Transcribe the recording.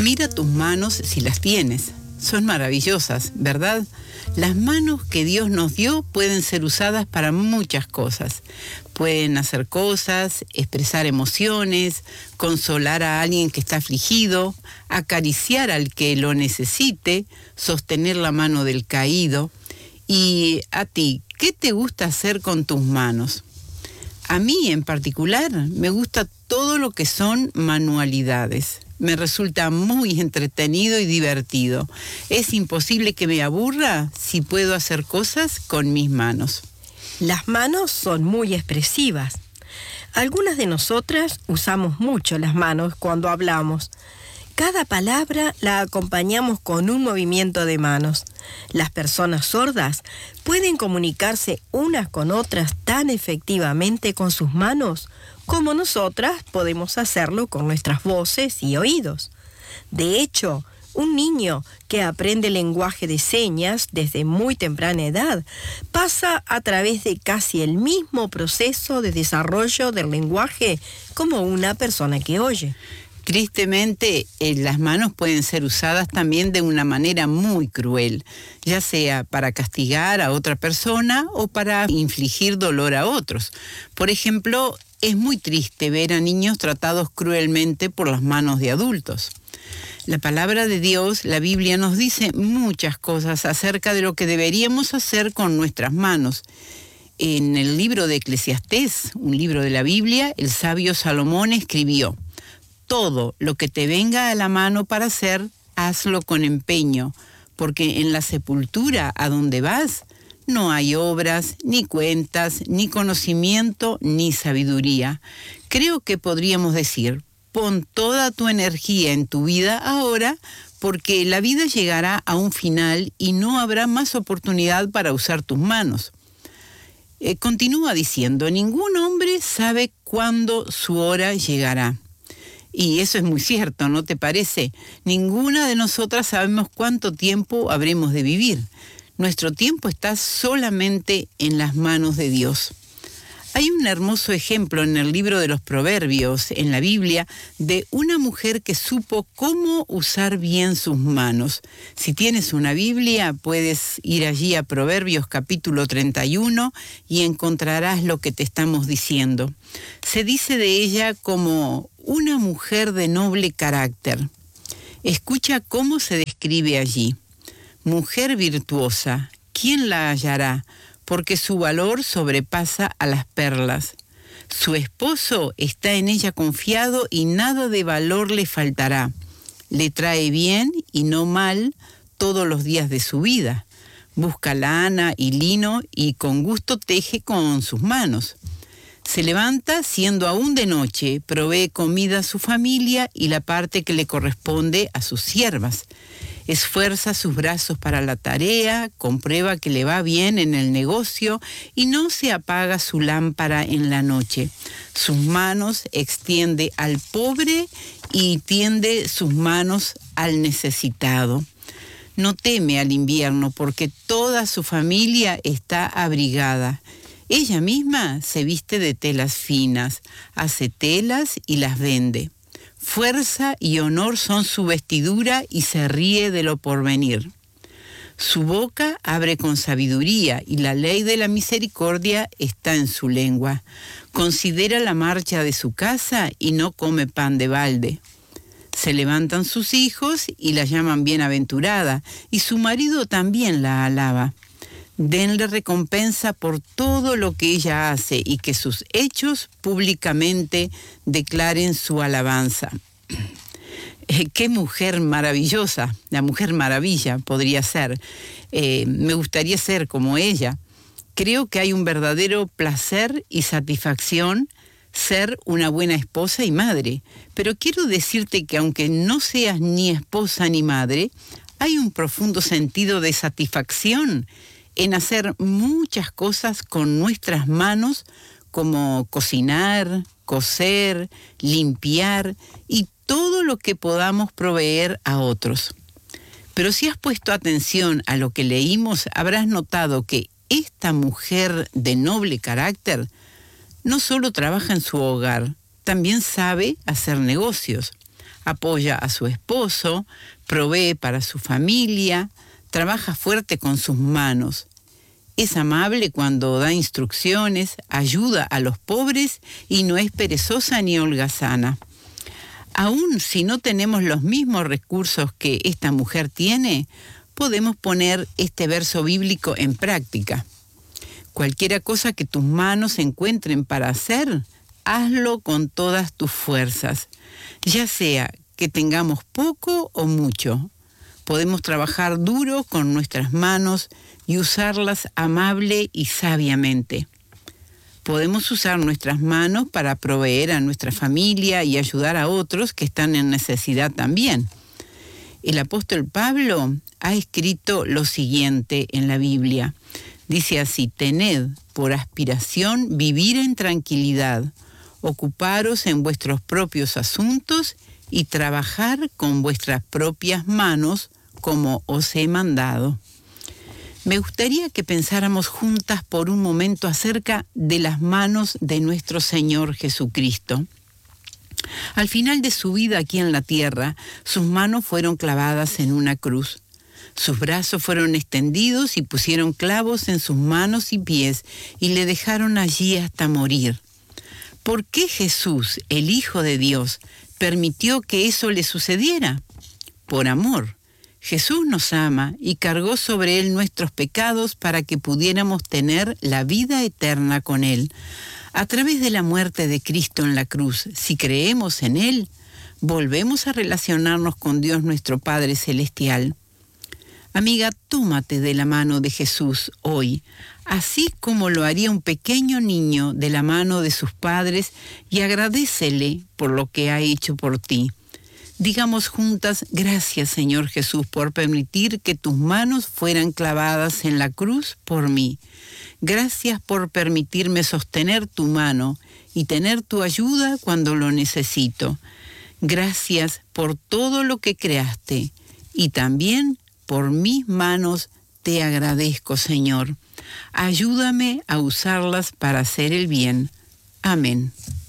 Mira tus manos si las tienes. Son maravillosas, ¿verdad? Las manos que Dios nos dio pueden ser usadas para muchas cosas. Pueden hacer cosas, expresar emociones, consolar a alguien que está afligido, acariciar al que lo necesite, sostener la mano del caído. Y a ti, ¿qué te gusta hacer con tus manos? A mí en particular me gusta todo lo que son manualidades. Me resulta muy entretenido y divertido. Es imposible que me aburra si puedo hacer cosas con mis manos. Las manos son muy expresivas. Algunas de nosotras usamos mucho las manos cuando hablamos. Cada palabra la acompañamos con un movimiento de manos. Las personas sordas pueden comunicarse unas con otras tan efectivamente con sus manos como nosotras podemos hacerlo con nuestras voces y oídos. De hecho, un niño que aprende lenguaje de señas desde muy temprana edad pasa a través de casi el mismo proceso de desarrollo del lenguaje como una persona que oye. Tristemente, las manos pueden ser usadas también de una manera muy cruel, ya sea para castigar a otra persona o para infligir dolor a otros. Por ejemplo, es muy triste ver a niños tratados cruelmente por las manos de adultos. La palabra de Dios, la Biblia, nos dice muchas cosas acerca de lo que deberíamos hacer con nuestras manos. En el libro de Eclesiastés, un libro de la Biblia, el sabio Salomón escribió: todo lo que te venga a la mano para hacer, hazlo con empeño, porque en la sepultura a donde vas no hay obras, ni cuentas, ni conocimiento, ni sabiduría. Creo que podríamos decir: pon toda tu energía en tu vida ahora, porque la vida llegará a un final y no habrá más oportunidad para usar tus manos. Continúa diciendo: ningún hombre sabe cuándo su hora llegará. Y eso es muy cierto, ¿no te parece? Ninguna de nosotras sabemos cuánto tiempo habremos de vivir. Nuestro tiempo está solamente en las manos de Dios. Hay un hermoso ejemplo en el libro de los Proverbios, en la Biblia, de una mujer que supo cómo usar bien sus manos. Si tienes una Biblia, puedes ir allí a Proverbios capítulo 31 y encontrarás lo que te estamos diciendo. Se dice de ella como una mujer de noble carácter. Escucha cómo se describe allí. Mujer virtuosa, ¿quién la hallará? Porque su valor sobrepasa a las perlas. Su esposo está en ella confiado y nada de valor le faltará. Le trae bien y no mal todos los días de su vida. Busca lana y lino y con gusto teje con sus manos. Se levanta siendo aún de noche, provee comida a su familia y la parte que le corresponde a sus siervas. Esfuerza sus brazos para la tarea, comprueba que le va bien en el negocio y no se apaga su lámpara en la noche. Sus manos extiende al pobre y tiende sus manos al necesitado. No teme al invierno porque toda su familia está abrigada. Ella misma se viste de telas finas, hace telas y las vende. Fuerza y honor son su vestidura y se ríe de lo porvenir. Su boca abre con sabiduría y la ley de la misericordia está en su lengua. Considera la marcha de su casa y no come pan de balde. Se levantan sus hijos y la llaman bienaventurada y su marido también la alaba. Denle recompensa por todo lo que ella hace y que sus hechos públicamente declaren su alabanza. ¡Qué mujer maravillosa! La Mujer Maravilla podría ser. Me gustaría ser como ella. Creo que hay un verdadero placer y satisfacción ser una buena esposa y madre. Pero quiero decirte que aunque no seas ni esposa ni madre, hay un profundo sentido de satisfacción en hacer muchas cosas con nuestras manos, como cocinar, coser, limpiar y todo lo que podamos proveer a otros. Pero si has puesto atención a lo que leímos, habrás notado que esta mujer de noble carácter no solo trabaja en su hogar, también sabe hacer negocios. apoya a su esposo, provee para su familia, trabaja fuerte con sus manos. Es amable cuando da instrucciones, ayuda a los pobres y no es perezosa ni holgazana. Aún si no tenemos los mismos recursos que esta mujer tiene, podemos poner este verso bíblico en práctica. Cualquiera cosa que tus manos encuentren para hacer, hazlo con todas tus fuerzas, ya sea que tengamos poco o mucho. Podemos trabajar duro con nuestras manos y usarlas amable y sabiamente. Podemos usar nuestras manos para proveer a nuestra familia y ayudar a otros que están en necesidad también. El apóstol Pablo ha escrito lo siguiente en la Biblia. Dice así: tened por aspiración vivir en tranquilidad, ocuparos en vuestros propios asuntos y trabajar con vuestras propias manos como os he mandado. Me gustaría que pensáramos juntas por un momento acerca de las manos de nuestro Señor Jesucristo. Al final de su vida aquí en la tierra, sus manos fueron clavadas en una cruz. Sus brazos fueron extendidos y pusieron clavos en sus manos y pies y le dejaron allí hasta morir. ¿Por qué Jesús, el Hijo de Dios, permitió que eso le sucediera? Por amor. Jesús nos ama y cargó sobre él nuestros pecados para que pudiéramos tener la vida eterna con él. A través de la muerte de Cristo en la cruz, si creemos en él, volvemos a relacionarnos con Dios nuestro Padre Celestial. Amiga, tómate de la mano de Jesús hoy, así como lo haría un pequeño niño de la mano de sus padres, y agradécele por lo que ha hecho por ti. Digamos juntas: gracias, Señor Jesús, por permitir que tus manos fueran clavadas en la cruz por mí. Gracias por permitirme sostener tu mano y tener tu ayuda cuando lo necesito. Gracias por todo lo que creaste y también por mis manos te agradezco, Señor. Ayúdame a usarlas para hacer el bien. Amén.